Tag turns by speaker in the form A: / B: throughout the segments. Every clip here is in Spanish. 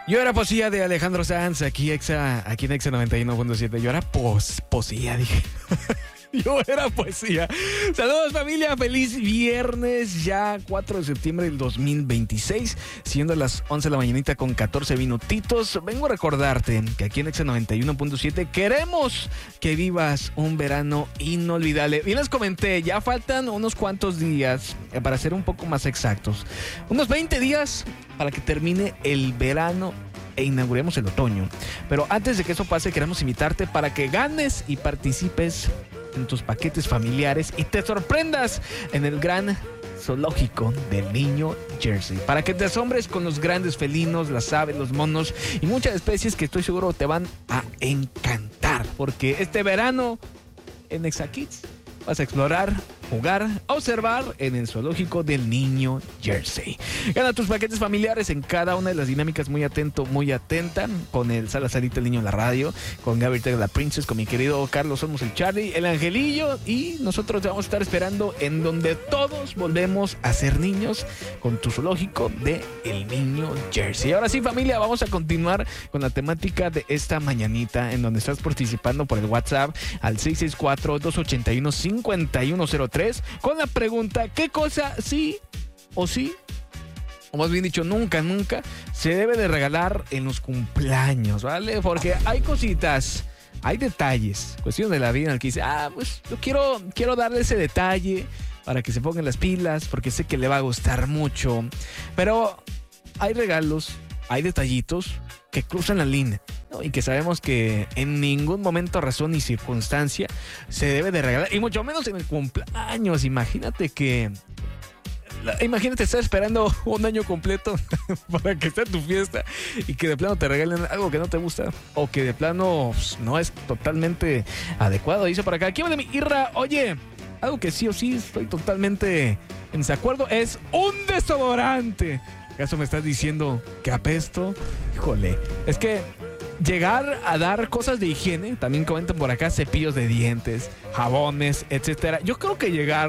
A: Yo era poesía de Alejandro Sanz, aquí en Exa 91.7. Yo era poesía, dije. Yo era poesía. Saludos, familia. Feliz viernes, ya 4 de septiembre del 2026. Siendo las 11 de la mañanita con 14 minutitos. Vengo a recordarte que aquí en Exa 91.7 queremos que vivas un verano inolvidable. Bien les comenté, ya faltan unos cuantos días, para ser un poco más exactos. Unos 20 días para que termine el verano e inauguremos el otoño. Pero antes de que eso pase, queremos invitarte para que ganes y participes en tus paquetes familiares y te sorprendas en el gran zoológico del Niño Jersey, para que te asombres con los grandes felinos, las aves, los monos y muchas especies que estoy seguro te van a encantar, porque este verano en Exa Kids vas a explorar, jugar, observar en el zoológico del Niño Jersey. Gana tus paquetes familiares en cada una de las dinámicas. Muy atento, muy atenta. Con el Salazarito, el niño en la radio. Con Gabriel Tega, la Princess. Con mi querido Carlos Somos, el Charlie, el Angelillo. Y nosotros te vamos a estar esperando en donde todos volvemos a ser niños, con tu zoológico de el Niño Jersey. Ahora sí, familia, vamos a continuar con la temática de esta mañanita, en donde estás participando por el WhatsApp al 664-281-5103 con la pregunta: ¿qué cosa sí, o más bien dicho, nunca se debe de regalar en los cumpleaños, ¿vale? Porque hay cositas, hay detalles, cuestión de la vida en el que dice, pues yo quiero darle ese detalle para que se pongan las pilas, porque sé que le va a gustar mucho. Pero hay regalos, hay detallitos que cruzan la línea, ¿no? Y que sabemos que en ningún momento, razón ni circunstancia se debe de regalar, y mucho menos en el cumpleaños. Imagínate estar esperando un año completo para que sea tu fiesta y que de plano te regalen algo que no te gusta, o que de plano no es totalmente adecuado. Dice por acá, aquí va de mi Irra, oye, algo que sí o sí estoy totalmente en desacuerdo es un desodorante. ¿Acaso me estás diciendo que apesto? Híjole, es que llegar a dar cosas de higiene, también comentan por acá, cepillos de dientes, jabones, etcétera. Yo creo que llegar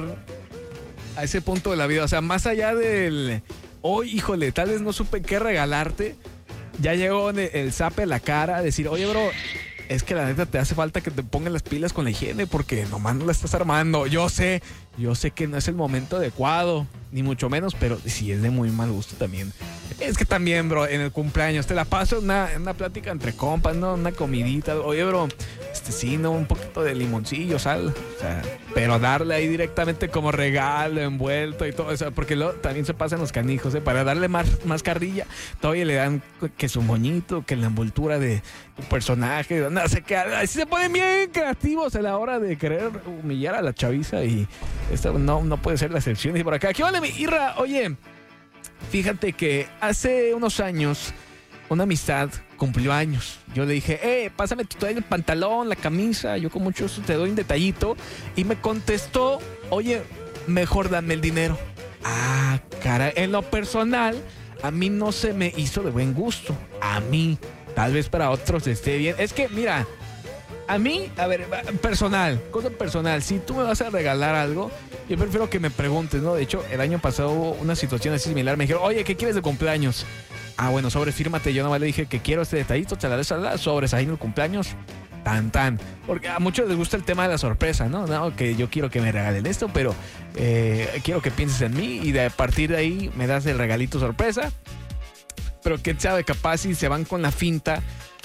A: a ese punto de la vida, o sea, más allá del híjole, tal vez no supe qué regalarte, ya llegó el zape a la cara, decir, oye, bro, es que la neta te hace falta que te pongan las pilas con la higiene, porque nomás no la estás armando. Yo sé que no es el momento adecuado, ni mucho menos, pero sí es de muy mal gusto también. Es que también, bro, en el cumpleaños te la paso en una plática entre compas, ¿no? Una comidita. Oye, bro, sí, ¿no? Un poquito de limoncillo, sal. O sea, pero darle ahí directamente como regalo, envuelto y todo eso, porque luego también se pasan los canijos, ¿eh? Para darle más carrilla, todavía le dan que su moñito, que la envoltura de tu personaje, no sé qué. Así se ponen bien creativos a la hora de querer humillar a la chaviza, y esto no puede ser la excepción. Y por acá, ¿qué vale, mi Irra? Oye, fíjate que hace unos años una amistad cumplió años. Yo le dije, pásame el pantalón, la camisa, yo con mucho gusto te doy un detallito. Y me contestó, oye, mejor dame el dinero. Cara, en lo personal, a mí no se me hizo de buen gusto. A mí, tal vez para otros esté bien. Es que, mira, a mí, a ver, cosa personal, si tú me vas a regalar algo, yo prefiero que me preguntes, ¿no? De hecho, el año pasado hubo una situación así similar. Me dijeron, oye, ¿qué quieres de cumpleaños? Bueno, sobre, fírmate. Yo nomás le dije que quiero este detallito, chalala, sobres, ahí en el cumpleaños, tan. Porque a muchos les gusta el tema de la sorpresa, ¿no? Que yo quiero que me regalen esto, pero quiero que pienses en mí, y a partir de ahí me das el regalito sorpresa. Pero quién sabe, capaz si se van con la finta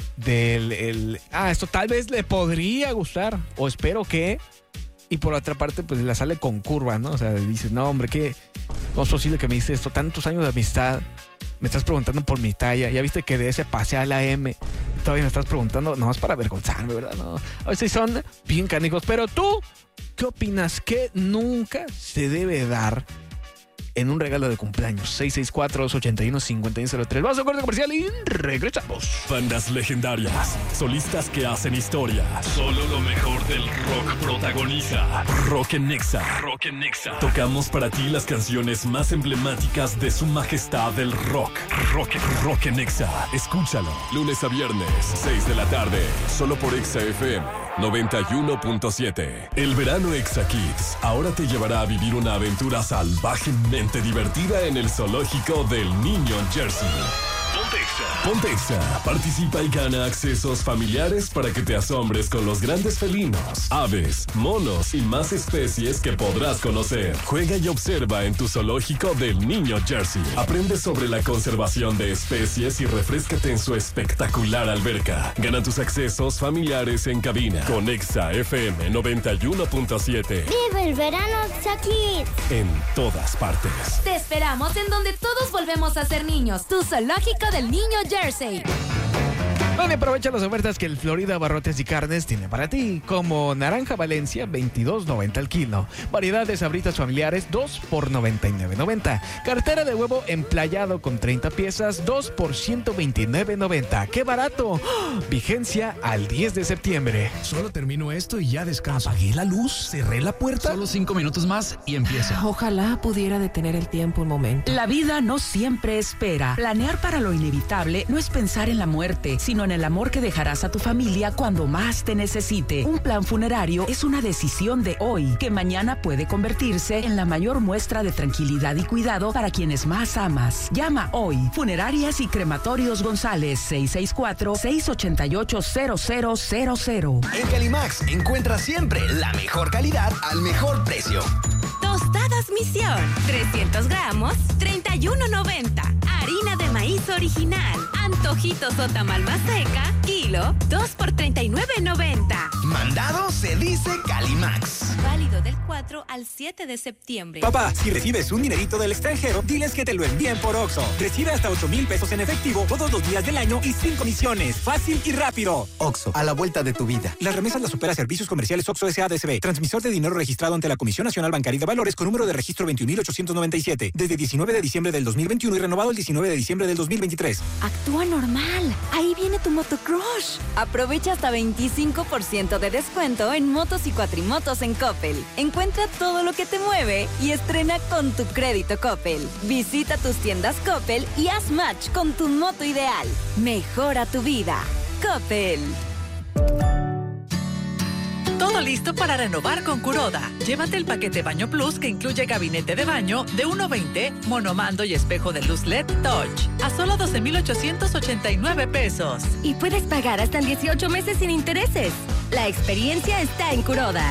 A: esto tal vez le podría gustar, o espero que, y por otra parte pues la sale con curva, ¿no? O sea, dices, no, hombre, ¿cómo es posible que me dices esto? Tantos años de amistad, me estás preguntando por mi talla, ya viste que de ese pasé a la M, todavía me estás preguntando, nomás para avergonzarme, ¿verdad? No, a veces son bien canijos. Pero tú, ¿qué opinas? ¿Qué nunca se debe dar en un regalo de cumpleaños? 664-281-5103. Vamos a un corte comercial y regresamos.
B: Bandas legendarias, solistas que hacen historia. Solo lo mejor del rock protagoniza Rock en Exa. Tocamos para ti las canciones más emblemáticas de su majestad del rock. Rock en Exa. Escúchalo lunes a viernes, 6 de la tarde, solo por Exa FM 91.7. El verano Exa Kids ahora te llevará a vivir una aventura salvajemente divertida en el zoológico del Niño Jersey. Pontexa, participa y gana accesos familiares para que te asombres con los grandes felinos, aves, monos y más especies que podrás conocer. Juega y observa en tu zoológico del Niño Jersey. Aprende sobre la conservación de especies y refréscate en su espectacular alberca. Gana tus accesos familiares en cabina con Exa FM 91.7.
C: ¡Vive el verano Exa Kids!
B: En todas partes.
D: Te esperamos en donde todos volvemos a ser niños. Tu zoológico del Niño Jersey.
A: Donde aprovecha las ofertas que el Florida Barrotes y Carnes tiene para ti, como naranja Valencia, $22.90 al kilo. Variedad de sabritas familiares, 2 por $99.90. Cartera de huevo emplayado con 30 piezas, 2 por $129.90. ¡Qué barato! ¡Oh! Vigencia al 10 de septiembre.
E: Solo termino esto y ya descanso. Apagué la luz, cerré la puerta. Solo 5 minutos más y empiezo.
F: Ojalá pudiera detener el tiempo un momento.
G: La vida no siempre espera. Planear para lo inevitable no es pensar en la muerte, sino en el amor que dejarás a tu familia cuando más te necesite. Un plan funerario es una decisión de hoy que mañana puede convertirse en la mayor muestra de tranquilidad y cuidado para quienes más amas. Llama hoy. Funerarias y Crematorios González, 664-688-0000.
E: En Calimax encuentra siempre la mejor calidad al mejor precio.
H: Tostadas Misión, 300 gramos, $31.90. Harina de maíz original, antojitos o tamal maseca, kilo, 2 por $39.90.
E: Mandado se dice Calimax.
H: Válido del 4 al 7 de septiembre.
I: Papá, si recibes un dinerito del extranjero, diles que te lo envíen por Oxxo. Recibe hasta 8,000 pesos en efectivo todos los días del año y sin comisiones. Fácil y rápido.
J: Oxxo, a la vuelta de tu vida.
I: Las remesas las opera Servicios Comerciales Oxxo S.A.D.C.B. Transmisor de dinero registrado ante la Comisión Nacional Bancaria de Valores con número de registro 21.897. Desde 19 de diciembre del 2021 y renovado el 19 de diciembre del 2023.
H: Actúa normal. Ahí viene tu motocrush. Aprovecha hasta 25% de descuento en motos y cuatrimotos en Coppel. Encuentra todo lo que te mueve y estrena con tu crédito Coppel. Visita tus tiendas Coppel y haz match con tu moto ideal. Mejora tu vida. Coppel.
K: Todo listo para renovar con Kuroda. Llévate el paquete Baño Plus que incluye gabinete de baño de 1.20, monomando y espejo de luz LED Touch a solo 12,889 pesos.
H: Y puedes pagar hasta en 18 meses sin intereses. La experiencia está en Kuroda.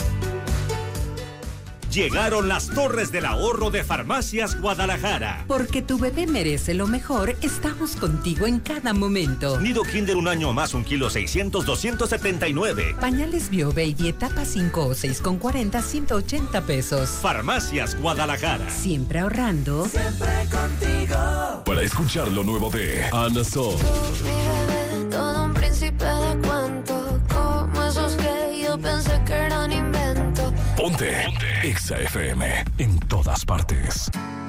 L: Llegaron las Torres del Ahorro de Farmacias Guadalajara.
M: Porque tu bebé merece lo mejor, estamos contigo en cada momento.
L: Nido Kinder 1 año más, 1 kilo 600, 279.
M: Pañales BioBaby etapa 5 o 6 con 40, 180 pesos.
L: Farmacias Guadalajara.
M: Siempre ahorrando.
B: Siempre contigo. Para escuchar lo nuevo de Ana Sol.
C: Mi bebé, todo un príncipe de cuento, como esos que yo pensé que eran inventos.
B: Ponte Exa FM en todas partes.